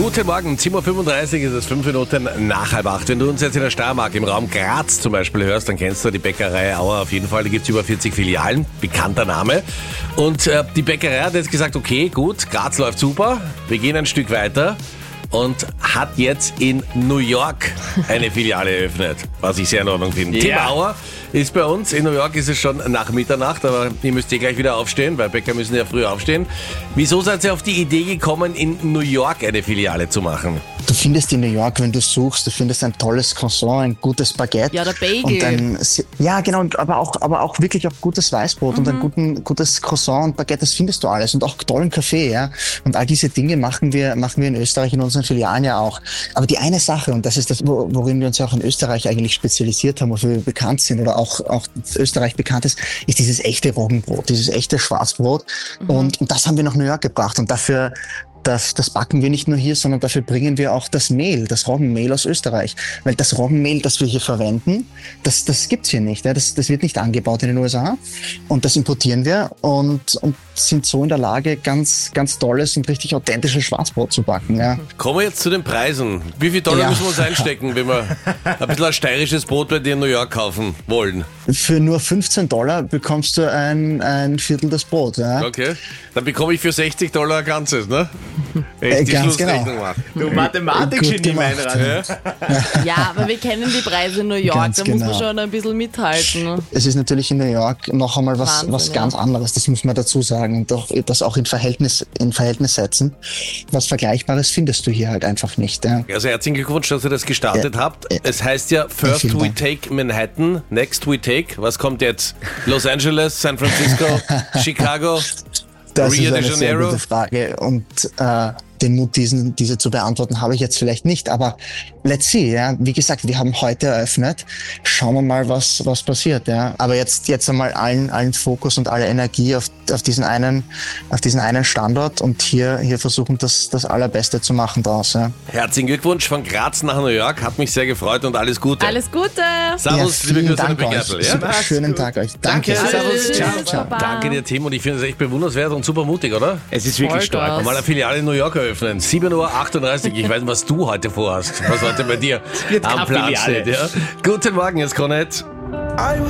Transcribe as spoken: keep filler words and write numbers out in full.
Guten Morgen, zehn Uhr fünfunddreißig ist es, fünf Minuten nach halb acht. Wenn du uns jetzt in der Steiermark im Raum Graz zum Beispiel hörst, dann kennst du die Bäckerei Auer auf jeden Fall. Da gibt es über vierzig Filialen, bekannter Name. Und äh, die Bäckerei hat jetzt gesagt, okay, gut, Graz läuft super, wir gehen ein Stück weiter. Und hat jetzt in New York eine Filiale eröffnet, was ich sehr in Ordnung finde. Yeah. Tim Auer ist bei uns. In New York ist es schon nach Mitternacht, aber ihr müsst eh gleich wieder aufstehen, weil Bäcker müssen ja früh aufstehen. Wieso seid ihr auf die Idee gekommen, in New York eine Filiale zu machen? Du findest in New York, wenn du suchst, du findest ein tolles Croissant, ein gutes Baguette. Ja, der Bagel. Und ein, ja, genau, aber auch, aber auch wirklich auch gutes Weißbrot mhm. und ein guten, gutes Croissant und Baguette, das findest du alles. Und auch tollen Kaffee, ja. Und all diese Dinge machen wir, machen wir in Österreich in unseren Filialen ja auch. Aber die eine Sache, und das ist das, worin wir uns ja auch in Österreich eigentlich spezialisiert haben, wofür wir bekannt sind oder auch, auch Österreich bekannt ist, ist dieses echte Roggenbrot, dieses echte Schwarzbrot. Mhm. Und, und das haben wir nach New York gebracht. Und dafür, Das, das backen wir nicht nur hier, sondern dafür bringen wir auch das Mehl, das Roggenmehl aus Österreich. Weil das Roggenmehl, das wir hier verwenden, das, das gibt's hier nicht. Ja? Das, das wird nicht angebaut in den U S A. Und das importieren wir und, und sind so in der Lage, ganz, ganz tolles und richtig authentisches Schwarzbrot zu backen. Ja. Kommen wir jetzt zu den Preisen. Wie viel Dollar Ja. müssen wir uns einstecken, wenn wir ein bisschen ein steirisches Brot bei dir in New York kaufen wollen? Für nur fünfzehn Dollar bekommst du ein, ein Viertel des Brot. Ja. Okay. Dann bekomme ich für sechzig Dollar ein ganzes, ne? Wenn ich Äh, die ganz Schlussrechnung genau. mache. Du Mathematik-Genie, Gut mein gemacht. Rat. Ja, aber wir kennen die Preise in New York, Ganz da muss man genau. schon ein bisschen mithalten. Es ist natürlich in New York noch einmal was, Wahnsinn, was ganz ja. anderes, das muss man dazu sagen und auch, das auch in Verhältnis, in Verhältnis setzen. Was Vergleichbares findest du hier halt einfach nicht. Ja. Also herzlichen Glückwunsch, dass ihr das gestartet Ja. habt. Es heißt ja, first vielen we Dank. take Manhattan, next we take. Was kommt jetzt? Los Angeles, San Francisco, Chicago, Das Rio ist de eine sehr Janeiro? gute Frage und äh, den Mut, diesen, diese zu beantworten, habe ich jetzt vielleicht nicht, aber let's see, ja. Wie gesagt, wir haben heute eröffnet. Schauen wir mal, was, was passiert, ja. Aber jetzt, jetzt einmal allen, allen Fokus und alle Energie auf, auf diesen einen, auf diesen einen Standort und hier, hier versuchen, das, das Allerbeste zu machen draus, ja. Herzlichen Glückwunsch von Graz nach New York. Hat mich sehr gefreut und alles Gute. Alles Gute! Servus, ja, liebe vielen Grüße an Dank den euch. Big Apple, ja? Super, schönen Tag euch. Danke. Danke. Servus. Tschüss, Ciao, ciao. Baba. Danke dir, Tim, und ich finde es echt bewundernswert und super mutig, oder? Es ist wirklich Vollgas. stark. Mal eine Filiale in New York eröffnen. sieben Uhr achtunddreißig. Ich weiß nicht, was du heute vorhast. Was heute bei dir wird am keine Plan Filiale. steht. Ja? Guten Morgen, jetzt Connect.